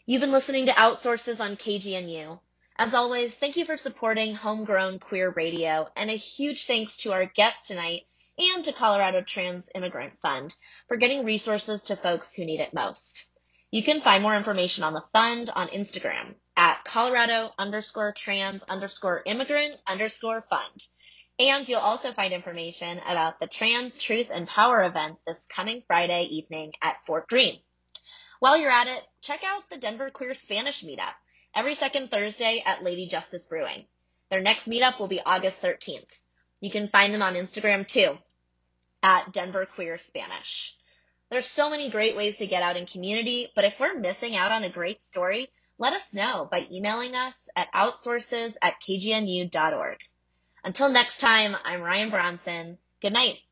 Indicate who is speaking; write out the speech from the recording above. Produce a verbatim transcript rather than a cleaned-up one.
Speaker 1: You've been listening to Outsources on K G N U. As always, thank you for supporting homegrown queer radio, and a huge thanks to our guest tonight and to Colorado Trans Immigrant Fund for getting resources to folks who need it most. You can find more information on the fund on Instagram at Colorado underscore trans underscore immigrant underscore fund. And you'll also find information about the Trans Truth and Power event this coming Friday evening at Fort Greene. While you're at it, check out the Denver Queer Spanish Meetup every second Thursday at Lady Justice Brewing. Their next meetup will be August thirteenth. You can find them on Instagram too, at Denver Queer Spanish. There's so many great ways to get out in community, but if we're missing out on a great story, let us know by emailing us at outsources at k g n u dot org. Until next time, I'm Ryan Bronson. Good night.